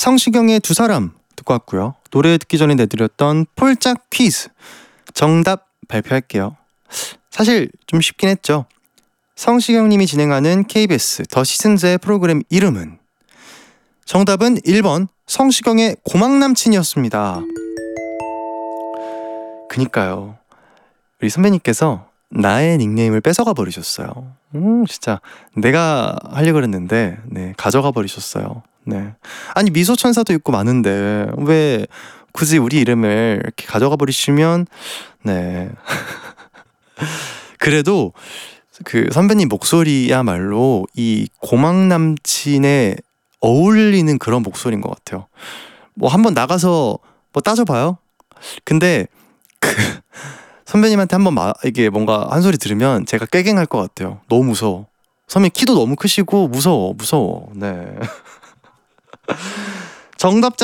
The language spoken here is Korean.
성시경의 두 사람 듣고 왔고요. 노래 듣기 전에 내드렸던 폴짝 퀴즈 정답 발표할게요. 사실 좀 쉽긴 했죠. 성시경님이 진행하는 KBS 더 시즌즈의 프로그램 이름은 정답은 1번 성시경의 고막남친이었습니다. 그니까요. 우리 선배님께서 나의 닉네임을 뺏어가 버리셨어요. 진짜 내가 하려고 그랬는데 네, 가져가 버리셨어요. 네. 아니 미소천사도 있고 많은데 왜 굳이 우리 이름을 이렇게 가져가 버리시면 네. 그래도 그 선배님 목소리야말로 이 고막남친에 어울리는 그런 목소리인 것 같아요. 뭐 한번 나가서 뭐 따져봐요. 근데 그 선배님한테 한번 이게 뭔가 한 소리 들으면 제가 꾀갱할 것 같아요. 너무 무서워. 선배님 키도 너무 크시고 무서워. 네. 정답자